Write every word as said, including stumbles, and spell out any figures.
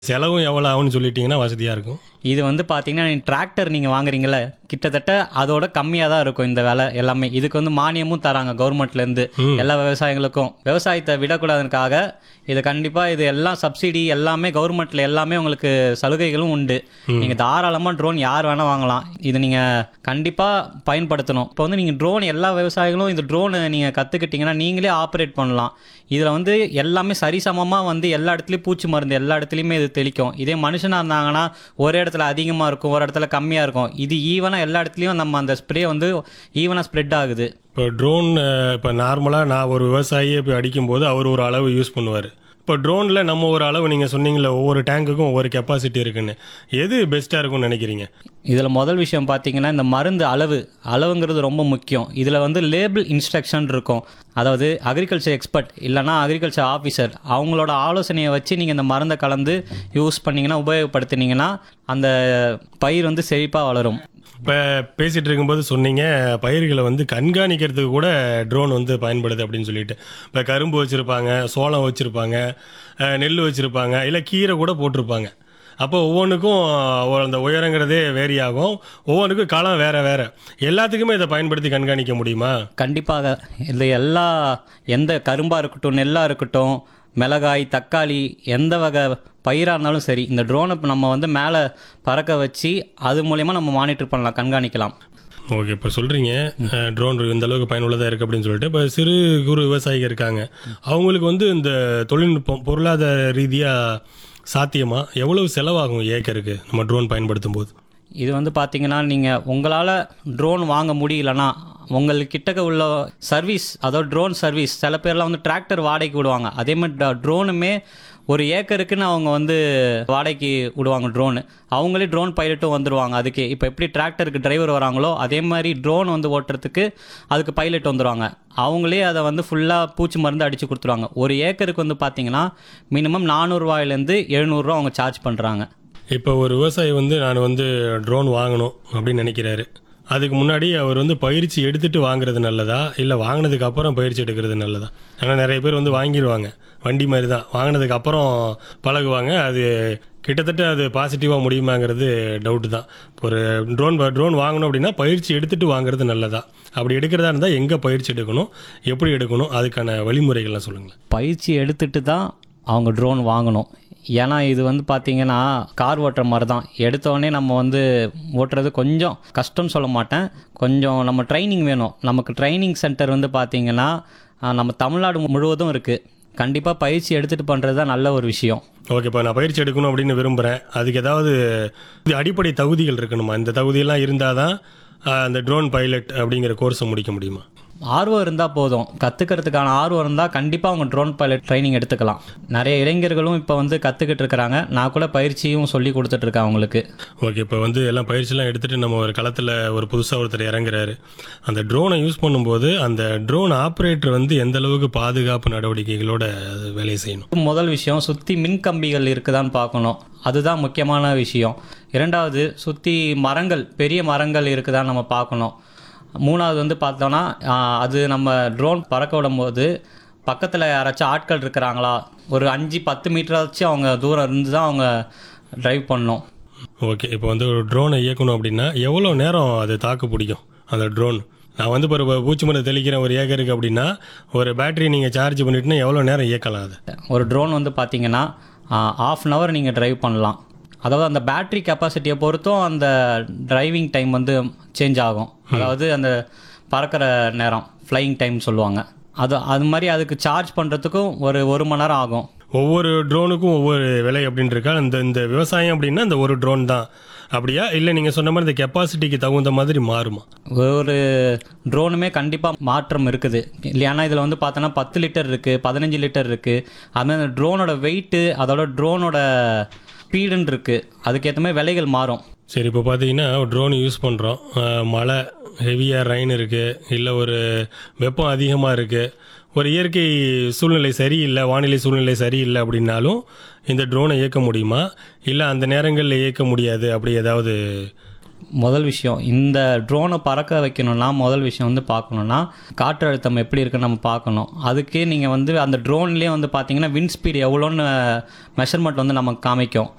செலவும் எவ்வளோ ஆகும்னு சொல்லிட்டீங்கன்னா வசதியாக இருக்கும். இது வந்து பார்த்தீங்கன்னா டிராக்டர் நீங்கள் வாங்குறீங்களே கிட்டத்தட்ட அதோட கம்மியாக தான் இருக்கும் இந்த விலை எல்லாமே. இதுக்கு வந்து மானியமும் தராங்க கவர்மெண்ட்லேருந்து எல்லா விவசாயிகளுக்கும். விவசாயத்தை விடக்கூடாதுக்காக இது கண்டிப்பாக இது எல்லாம் சப்சிடி எல்லாமே கவர்மெண்ட்டில் எல்லாமே உங்களுக்கு சலுகைகளும் உண்டு. நீங்கள் தாராளமாக ட்ரோன் யார் வேணால் வாங்கலாம். இது நீங்கள் கண்டிப்பாக பயன்படுத்தணும். இப்போ வந்து நீங்கள் ட்ரோன் எல்லா விவசாயிகளும் இந்த ட்ரோனை நீங்கள் கற்றுக்கிட்டிங்கன்னா நீங்களே ஆப்ரேட் பண்ணலாம். இதில் வந்து எல்லாமே சரிசமமாக வந்து எல்லா இடத்துலையும் பூச்சி மருந்து எல்லா இடத்துலையுமே இது தெளிக்கும். இதே மனுஷனாக இருந்தாங்கன்னா ஒரு இடத்துல அதிகமாக இருக்கும், ஒரு இடத்துல கம்மியாக இருக்கும். இது ஈவனாக எல்லா இடத்துலையும் நம்ம அந்த ஸ்ப்ரே வந்து ஈவனாக ஸ்ப்ரெட் ஆகுது. இப்போ ட்ரோன் இப்போ நார்மலாக நான் ஒரு விவசாயியை இப்போ அடிக்கும்போது அவர் ஒரு அளவு யூஸ் பண்ணுவார். இப்போ ட்ரோனில் நம்ம ஒரு அளவு நீங்கள் சொன்னீங்களே ஒவ்வொரு டேங்குக்கும் ஒவ்வொரு கெப்பாசிட்டி இருக்குன்னு, எது பெஸ்ட்டாக இருக்கும்னு நினைக்கிறீங்க? இதில் முதல் விஷயம் பார்த்தீங்கன்னா இந்த மருந்து அளவு அளவுங்கிறது ரொம்ப முக்கியம். இதில் வந்து லேபிள் இன்ஸ்ட்ரக்ஷன் இருக்கும். அதாவது அக்ரிகல்ச்சர் எக்ஸ்பர்ட் இல்லைனா அக்ரிகல்ச்சர் ஆஃபீஸர் அவங்களோட ஆலோசனையை வச்சு நீங்கள் இந்த மருந்தை கலந்து யூஸ் பண்ணிங்கன்னா உபயோகப்படுத்தினீங்கன்னா அந்த பயிர் வந்து செழிப்பாக வளரும். இப்போ பேசிகிட்டு இருக்கும்போது சொன்னீங்க பயிர்களை வந்து கண்காணிக்கிறதுக்கு கூட ட்ரோன் வந்து பயன்படுது அப்படின்னு சொல்லிட்டு. இப்போ கரும்பு வச்சுருப்பாங்க, சோளம் வச்சுருப்பாங்க, நெல் வச்சுருப்பாங்க, இல்லை கீரை கூட போட்டிருப்பாங்க. அப்போ ஒவ்வொன்றுக்கும் அந்த உயரங்கிறதே வேரி ஆகும், ஒவ்வொன்றுக்கும் களம் வேறு வேறு. எல்லாத்துக்குமே இதை பயன்படுத்தி கண்காணிக்க முடியுமா? கண்டிப்பாக. இது எல்லா எந்த கரும்பாக இருக்கட்டும், நெல்லாக இருக்கட்டும், மிளகாய், தக்காளி, எந்த வகை பயிராக இருந்தாலும் சரி இந்த ட்ரோனை நம்ம வந்து மேலே பறக்க வச்சு அது மூலயமா நம்ம மானிட்டர் பண்ணலாம், கண்காணிக்கலாம். ஓகே, இப்போ சொல்கிறீங்க ட்ரோன் இந்த அளவுக்கு பயனுள்ளதாக இருக்குது அப்படின்னு சொல்லிட்டு. இப்போ சிறு குறு விவசாயிகள் இருக்காங்க, அவங்களுக்கு வந்து இந்த தொழில்நுட்பம் பொருளாதார ரீதியாக சாத்தியமாக எவ்வளவு செலவாகும் ஏக்கருக்கு நம்ம ட்ரோன் பயன்படுத்தும் போது? இது வந்து பார்த்தீங்கன்னா நீங்கள் உங்களால் ட்ரோன் வாங்க முடியலன்னா உங்கள்கிட்ட உள்ள சர்வீஸ், அதாவது ட்ரோன் சர்வீஸ், சில பேர்லாம் வந்து டிராக்டர் வாடகைக்கு விடுவாங்க. அதே மாதிரி ட்ரோனுமே ஒரு ஏக்கருக்குன்னு அவங்க வந்து வாடகைக்கு விடுவாங்க ட்ரோனு. அவங்களே ட்ரோன் பைலட்டும் வந்துடுவாங்க அதுக்கு. இப்போ எப்படி டிராக்டருக்கு டிரைவர் வராங்களோ அதே மாதிரி ட்ரோன் வந்து ஓட்டுறதுக்கு அதுக்கு பைலட் வந்துடுவாங்க. அவங்களே அதை வந்து ஃபுல்லாக பூச்சி மருந்து அடித்து கொடுத்துருவாங்க. ஒரு ஏக்கருக்கு வந்து பார்த்தீங்கன்னா மினிமம் நானூறுரூவாயிலேருந்து எழுநூறுரூவா அவங்க சார்ஜ் பண்ணுறாங்க. இப்போ ஒரு விவசாயி வந்து நான் வந்து ட்ரோன் வாங்கணும் அப்படின்னு நினைக்கிறாரு, அதுக்கு முன்னாடி அவர் வந்து பயிற்சி எடுத்துகிட்டு வாங்குறது நல்லதா இல்லை வாங்கினதுக்கு அப்புறம் பயிற்சி எடுக்கிறது நல்லதா? ஏன்னா நிறைய பேர் வந்து வாங்கிடுவாங்க, வண்டி மாதிரி தான், வாங்கினதுக்கு அப்புறம் பழகுவாங்க. அது கிட்டத்தட்ட அது பாசிட்டிவாக முடியுமாங்கிறது டவுட்டு தான். ஒரு ட்ரோன் ட்ரோன் வாங்கணும் அப்படின்னா பயிற்சி எடுத்துகிட்டு வாங்குறது நல்லதா? அப்படி எடுக்கிறதா இருந்தால் எங்கே பயிற்சி எடுக்கணும், எப்படி எடுக்கணும், அதுக்கான வழிமுறைகள்லாம் சொல்லுங்களேன். பயிற்சி எடுத்துகிட்டு தான் அவங்க ட்ரோன் வாங்கணும். ஏன்னா இது வந்து பார்த்திங்கன்னா கார் ஓட்டுற மாதிரி தான். எடுத்தோடனே நம்ம வந்து ஓட்டுறது கொஞ்சம் கஷ்டம்னு சொல்ல மாட்டேன், கொஞ்சம் நம்ம ட்ரைனிங் வேணும். நமக்கு ட்ரைனிங் சென்டர் வந்து பார்த்திங்கன்னா நம்ம தமிழ்நாடு முழுவதும் இருக்குது. கண்டிப்பாக பயிற்சி எடுத்துகிட்டு பண்ணுறது தான் நல்ல ஒரு விஷயம். ஓகே, இப்போ நான் பயிற்சி எடுக்கணும் அப்படின்னு விரும்புகிறேன், அதுக்கு ஏதாவது அடிப்படை தகுதிகள் இருக்கணுமா? இந்த தகுதியெல்லாம் இருந்தால் தான் அந்த ட்ரோன் பைலட் அப்படிங்கிற கோர்ஸை முடிக்க முடியுமா? ஆர்வம் இருந்தால் போதும், கற்றுக்கிறதுக்கான ஆர்வம் இருந்தால் கண்டிப்பாக அவங்க ட்ரோன் பைலட் ட்ரைனிங் எடுத்துக்கலாம். நிறைய இளைஞர்களும் இப்போ வந்து கற்றுக்கிட்டு இருக்கிறாங்க. நான் கூட பயிற்சியும் சொல்லி கொடுத்துட்ருக்கேன் அவங்களுக்கு. ஓகே, இப்போ வந்து எல்லாம் பயிற்சிலாம் எடுத்துகிட்டு நம்ம ஒரு களத்தில் ஒரு புதுசாக ஒருத்தர் இறங்குறாரு, அந்த ட்ரோனை யூஸ் பண்ணும்போது அந்த ட்ரோன் ஆப்ரேட்டர் வந்து எந்த அளவுக்கு பாதுகாப்பு நடவடிக்கைகளோட வேலையை செய்யணும்? முதல் விஷயம், சுற்றி மின்கம்பிகள் இருக்குதான்னு பார்க்கணும், அதுதான் முக்கியமான விஷயம். இரண்டாவது, சுற்றி மரங்கள், பெரிய மரங்கள் இருக்குதான்னு நம்ம பார்க்கணும். மூணாவது வந்து பார்த்தோன்னா அது நம்ம ட்ரோன் பறக்க விடும்போது பக்கத்தில் யாராச்சும் ஆட்கள் இருக்கிறாங்களா, ஒரு அஞ்சு பத்து மீட்டராச்சும் அவங்க தூரம் இருந்து தான் அவங்க ட்ரைவ் பண்ணணும். ஓகே, இப்போ வந்து ஒரு ட்ரோனை இயக்கணும் அப்படின்னா எவ்வளோ நேரம் அது தாக்கு பிடிக்கும் அந்த ட்ரோன்? நான் வந்து இப்போ பூச்சி மருந்து தெளிக்கிறேன் ஒரு ஏக்கருக்கு அப்படின்னா ஒரு பேட்டரி நீங்கள் சார்ஜ் பண்ணிட்டுனா எவ்வளோ நேரம் இயக்கலாம் அது? ஒரு ட்ரோன் வந்து பார்த்தீங்கன்னா ஆஃப் அன் ஹவர் நீங்கள் ட்ரைவ் பண்ணலாம். அதாவது அந்த பேட்ரி கெப்பாசிட்டியை பொறுத்தும் அந்த டிரைவிங் டைம் வந்து சேஞ்ச் ஆகும். அதாவது அந்த பறக்கிற நேரம், ஃப்ளையிங் டைம் சொல்லுவாங்க, அது அது மாதிரி அதுக்கு சார்ஜ் பண்ணுறதுக்கும் ஒரு ஒரு மணி நேரம் ஆகும். ஒவ்வொரு ட்ரோனுக்கும் ஒவ்வொரு விலை அப்படின்னு இருக்கா? இந்த இந்த விவசாயம் அப்படின்னா இந்த ஒரு ட்ரோன் தான் அப்படியா, இல்லை நீங்கள் சொன்ன மாதிரி இந்த கெப்பாசிட்டிக்கு தகுந்த மாதிரி மாறுமா? ஒரு ட்ரோனுமே கண்டிப்பாக மாற்றம் இருக்குது இல்லையானா இதில் வந்து பார்த்தோன்னா பத்து லிட்டர் இருக்குது, பதினஞ்சு லிட்டர் இருக்குது. அதுமாதிரி அந்த ட்ரோனோட வெயிட்டு அதோட ட்ரோனோட ஸ்பீடுன்னு இருக்குது, அதுக்கேற்ற மாதிரி விலைகள் மாறும். சரி, இப்போ பார்த்தீங்கன்னா ட்ரோன் யூஸ் பண்ணுறோம், மழை ஹெவியாக ரெயின் இருக்குது, இல்லை ஒரு வெப்பம் அதிகமாக இருக்குது, ஒரு இயற்கை சூழ்நிலை சரியில்லை, வானிலை சூழ்நிலை சரியில்லை அப்படின்னாலும் இந்த ட்ரோனை இயக்க முடியுமா, இல்லை அந்த நேரங்களில் இயக்க முடியாது அப்படி ஏதாவது? முதல் விஷயம், இந்த ட்ரோனை பறக்க வைக்கணும்னா முதல் விஷயம் வந்து பார்க்கணுன்னா காற்றழுத்தம் எப்படி இருக்குன்னு நம்ம பார்க்கணும். அதுக்கு நீங்கள் வந்து அந்த ட்ரோன்லேயே வந்து பார்த்தீங்கன்னா விண்ட் ஸ்பீடு எவ்வளோன்னு மெஷர்மெண்ட் வந்து நமக்கு காமிக்கும்.